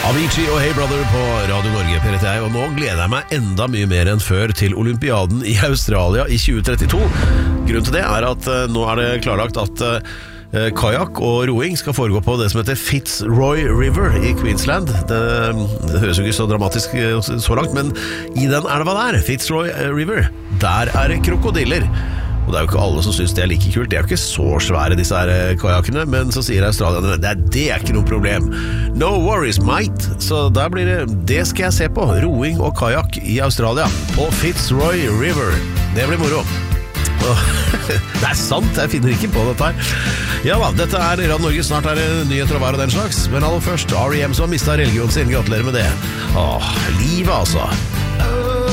Avicii og Hey Brother på Radio Norge, Per, og nå gleder jeg meg enda mye mer enn før til Olympiaden i Australia i 2032. Grunnen til det er at nå er det klarlagt at kajak og roing skal foregå på det som heter Fitzroy River i Queensland. Det høres jo ikke så dramatisk så langt, men i den elva der, Fitzroy River, der er det krokodiller. Og det er jo ikke alle som synes det er like kult. Det er jo ikke så svære disse her kajakene, men så sier australierne, det er ikke noe problem. No worries, mate. Så der blir det skal jeg se på. Roing og kajak i Australia på Fitzroy River. Det blir moro. Det er sant, jeg finner ikke på dette her. Ja da, dette er Radio Norge. Snart er det nyheter og vær og den slags. Men aller først, R.E.M. som har mistet religionen sin. Gratulerer med det. Livet altså.